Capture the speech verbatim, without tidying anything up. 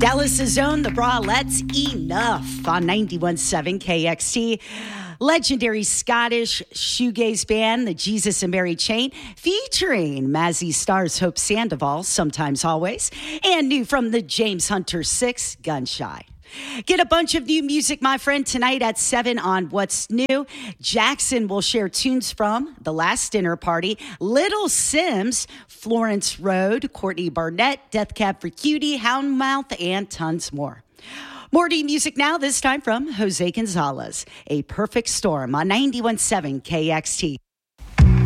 Dallas' own, the Bralettes, Enough on ninety-one point seven K X T. Legendary Scottish shoegaze band, the Jesus and Mary Chain, featuring Mazzy Star's Hope Sandoval, Sometimes Always, and new from the James Hunter Six, Gunshy. Get a bunch of new music, my friend, tonight at seven on What's New. Jackson will share tunes from The Last Dinner Party, Little Sims, Florence Road, Courtney Barnett, Death Cab for Cutie, Houndmouth, and tons more. More new music now, this time from Jose Gonzalez. A Perfect Storm on ninety-one point seven K X T.